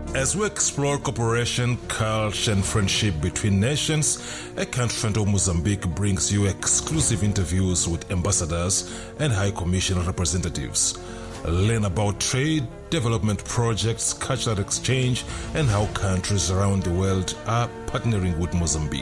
As we explore cooperation, culture, and friendship between nations, A Country Friend of Mozambique brings you exclusive interviews with ambassadors and High Commission representatives. Learn about trade, development projects, cultural exchange, and how countries around the world are partnering with Mozambique.